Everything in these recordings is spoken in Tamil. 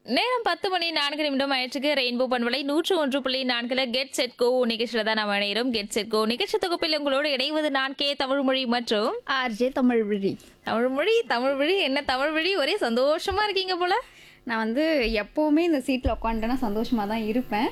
நேரம் 10 மணி 4 நிமிடம் ஆயிடுச்சுக்கு. ரெயின்போ பண்பலை 101.4 கெட் செட் கோ நிகழ்ச்சியில தான் நம்ம இணைகிறோம். கெட் செட் கோ நிகழ்ச்சி தொகுப்பில் உங்களோடு இணைவது நான் கே தமிழ்மொழி மற்றும் ஆர்ஜே தமிழ்விழி. தமிழ்மொழி என்ன தமிழ்மொழி ஒரே சந்தோஷமா இருக்கீங்க போல. நான் வந்து எப்போவுமே இந்த சீட்டில் உட்காந்துட்டேன்னா சந்தோஷமாக தான் இருப்பேன்.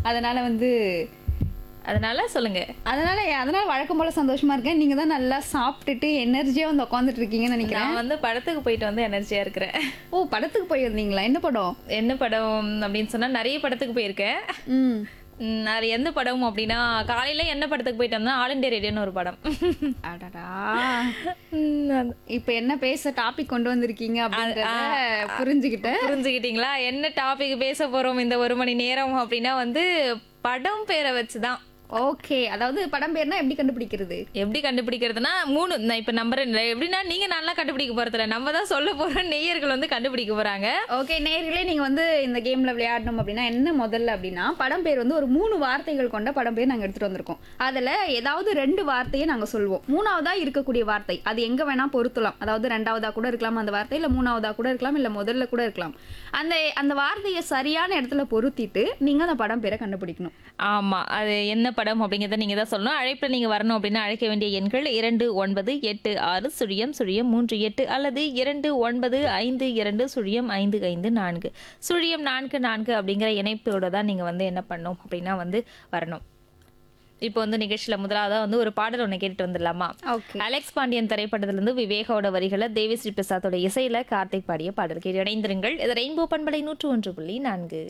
அதனால சொல்லுங்க. அதனால வழக்கம் போல் சந்தோஷமாக இருக்கேன். நீங்கள் தான் நல்லா சாப்பிட்டுட்டு எனர்ஜியாக வந்து உட்காந்துட்டு இருக்கீங்கன்னு நினைக்கிறேன். நான் வந்து படத்துக்கு போயிட்டு வந்து எனர்ஜியா இருக்கிறேன். ஓ, படத்துக்கு போயிருந்தீங்களா? என்ன படம் அப்படின்னு சொன்னா நிறைய படத்துக்கு போயிருக்கேன். அது எந்த படம் அப்படின்னா, காலையில என்ன படத்துக்கு போயிட்டு வந்தா ஆல் இண்டியா ரேடியோன்னு ஒரு படம். அடடா, இப்போ என்ன பேச டாபிக் கொண்டு வந்திருக்கீங்க அப்படின்றத புரிஞ்சுக்கிட்டீங்களா? என்ன டாபிக் பேச போறோம் இந்த 1 மணி நேரம் அப்படின்னா வந்து படம் பேரை வச்சுதான். ஓகே, அதாவது படம் பேர்னா எப்படி கண்டுபிடிக்கிறதுனா 3 நான் இப்ப நம்புறேன். எப்படின்னா நீங்க நல்லா கண்டுபிடிக்க போறதில்ல, நம்ம தான் சொல்ல போறோம், நேயர்கள் வந்து கண்டுபிடிக்க போறாங்க. ஓகே, நேயர்களே நீங்க வந்து இந்த கேம்ல விளையாடணும் அப்படின்னா என்ன முதல்ல அப்படின்னா, படம் பேர் வந்து ஒரு 3 வார்த்தைகள் கொண்ட படம் பேர் நாங்க எடுத்துட்டு வந்திருக்கோம். அதுல ஏதாவது 2 வார்த்தையை நாங்க சொல்லுவோம். 3வதா இருக்கக்கூடிய வார்த்தை அது எங்க வேணா பொருத்தலாம். அதாவது 2வதா கூட இருக்கலாம் அந்த வார்த்தை, இல்ல 3வதா கூட இருக்கலாம், இல்ல முதல்ல கூட இருக்கலாம். அந்த வார்த்தையை சரியான இடத்துல பொருத்திட்டு நீங்க அந்த படம் பேரை கண்டுபிடிக்கணும். ஆமா, அது என்ன படம் அப்படிங்கறத நீங்க தான் சொல்லணும். அழைப்புல நீங்க வரணும் அப்படின்னா அழைக்க வேண்டிய எண்கள் 2986 அல்லது 2952 05554 அப்படிங்கிற இணைப்போட தான் நீங்க வந்து என்ன பண்ணணும் அப்படின்னா வந்து வரணும். இப்போ வந்து நிகழ்ச்சியில முதலாவதா வந்து ஒரு பாடல் ஒண்ணு கேட்டுட்டு வந்துடலாமா? அலெக்ஸ் பாண்டியன் திரைப்படத்துல இருந்து விவேகோட வரிகளை தேவி ஸ்ரீ பிரசாத்தோட இசையில கார்த்திக் பாடிய பாடல் கேட்டு இணைந்திருங்கள். இது ரெயின்போ பண்பலை 101.4.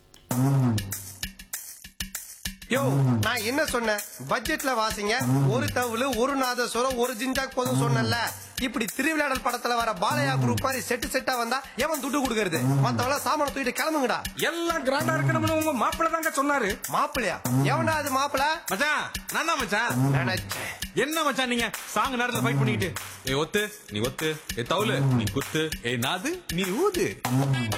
யோ, நான் என்ன சொன்னேன்? பட்ஜெட்ல வாசிங்க. ஒரு தவுளு, ஒரு நாதஸ்வரம், ஒரு ஜிஞ்சாக் போதும் சொன்னல. இப்படி திருவிளையாடல் படத்துல வர பாலையா குரூப் மாதிரி செட்டா வந்தா எவன் துட்டு கொடுக்கறது? மத்தவள சாமான தூக்கிட்டு கிளம்புங்கடா. எல்லாம் கிராண்டா இருக்கணும்னு உங்க மாப்பிள்ள தாங்க சொன்னாரு. மாப்பிளையா? எவன்டா அது மாப்பிள்ள? மச்சான், நான் தான் மச்சான். நினைச்சேன். என்ன மச்சான் நீங்க சாங் நேரத்துல ஃபைட் பண்ணிக்கிட்டு, ஏ ஒத்து நீ ஒத்து, ஏ தவுலு நீ குத்து, ஏ நாது நீ ஊது.